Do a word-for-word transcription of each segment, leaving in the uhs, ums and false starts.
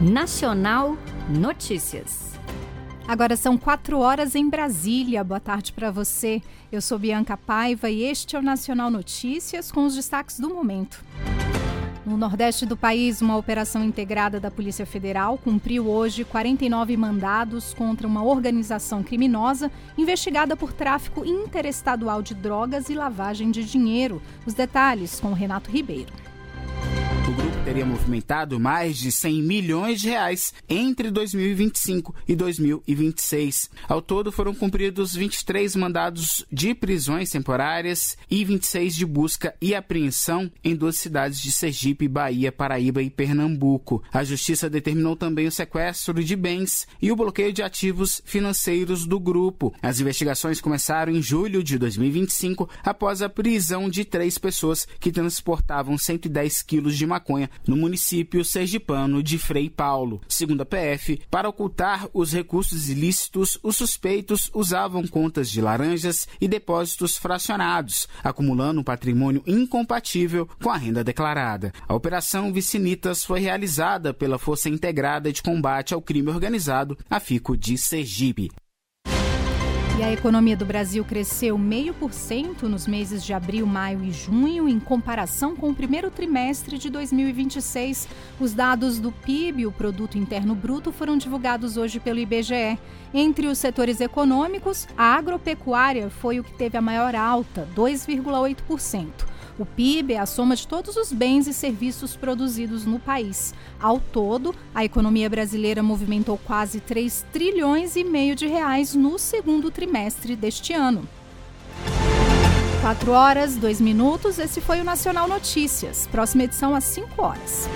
Nacional Notícias. Agora são quatro horas em Brasília. Boa tarde para você. Eu sou Bianca Paiva e este é o Nacional Notícias com os destaques do momento. No Nordeste do país, uma operação integrada da Polícia Federal cumpriu hoje quarenta e nove mandados contra uma organização criminosa investigada por tráfico interestadual de drogas e lavagem de dinheiro. Os detalhes com o Renato Ribeiro. O grupo teria movimentado mais de cem milhões de reais entre dois mil e vinte e cinco e dois mil e vinte e seis. Ao todo, foram cumpridos vinte e três mandados de prisões temporárias e vinte e seis de busca e apreensão em duas cidades de Sergipe, Bahia, Paraíba e Pernambuco. A Justiça determinou também o sequestro de bens e o bloqueio de ativos financeiros do grupo. As investigações começaram em julho de dois mil e vinte e cinco, após a prisão de três pessoas que transportavam cento e dez quilos de maconha no município sergipano de Frei Paulo. Segundo a P F, para ocultar os recursos ilícitos, os suspeitos usavam contas de laranjas e depósitos fracionados, acumulando um patrimônio incompatível com a renda declarada. A Operação Vicinitas foi realizada pela Força Integrada de Combate ao Crime Organizado, a FICO de Sergipe. E a economia do Brasil cresceu zero vírgula cinco por cento nos meses de abril, maio e junho, em comparação com o primeiro trimestre de dois mil e vinte e seis. Os dados do P I B, o Produto Interno Bruto, foram divulgados hoje pelo I B G E. Entre os setores econômicos, a agropecuária foi o que teve a maior alta, dois vírgula oito por cento. O P I B é a soma de todos os bens e serviços produzidos no país. Ao todo, a economia brasileira movimentou quase três trilhões e meio de reais no segundo trimestre deste ano. quatro horas, dois minutos, esse foi o Nacional Notícias. Próxima edição às cinco horas.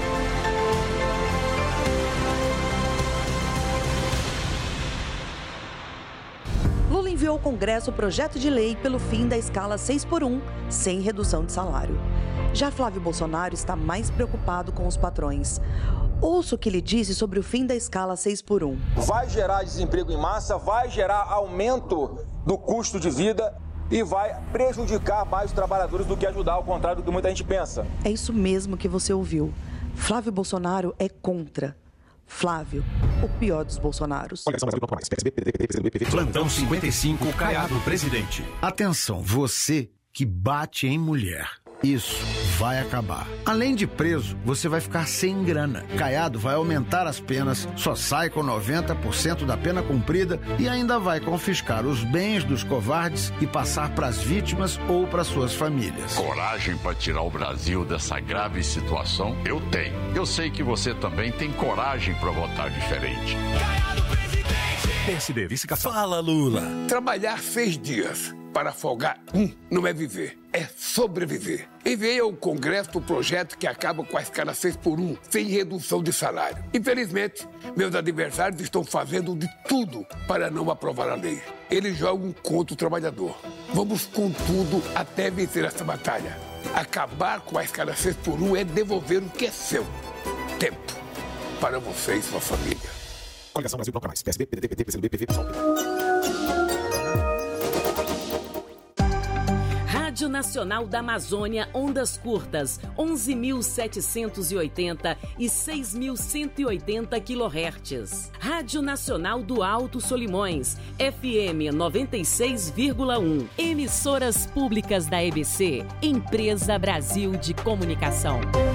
Lula enviou ao Congresso o projeto de lei pelo fim da escala seis por um, sem redução de salário. Já Flávio Bolsonaro está mais preocupado com os patrões. Ouça o que ele disse sobre o fim da escala seis por um. Vai gerar desemprego em massa, vai gerar aumento do custo de vida e vai prejudicar mais os trabalhadores do que ajudar, ao contrário do que muita gente pensa. É isso mesmo que você ouviu. Flávio Bolsonaro é contra. Flávio, o pior dos Bolsonaros. Plantão cinquenta e cinco, Caiado, presidente. Atenção, você que bate em mulher. Isso vai acabar. Além de preso, você vai ficar sem grana. Caiado vai aumentar as penas, só sai com noventa por cento da pena cumprida e ainda vai confiscar os bens dos covardes e passar para as vítimas ou para suas famílias. Coragem para tirar o Brasil dessa grave situação? Eu tenho. Eu sei que você também tem coragem para votar diferente. Caiado, presidente! P S D, vice-cação. Fala, Lula. Trabalhar seis dias para folgar um não é viver, é sobreviver. Enviei ao Congresso o projeto que acaba com a escala seis por um, sem redução de salário. Infelizmente, meus adversários estão fazendo de tudo para não aprovar a lei. Eles jogam contra o trabalhador. Vamos com tudo até vencer essa batalha. Acabar com a escala seis por um é devolver o que é seu. Tempo para você e sua família. Coligação Brasil Bloco Mais. P S B, P D T, P T, P C do B, P V, PSOL. Rádio Nacional da Amazônia, ondas curtas, onze mil setecentos e oitenta e seis mil cento e oitenta quilohertz. Rádio Nacional do Alto Solimões, F M noventa e seis vírgula um. Emissoras públicas da E B C, Empresa Brasil de Comunicação.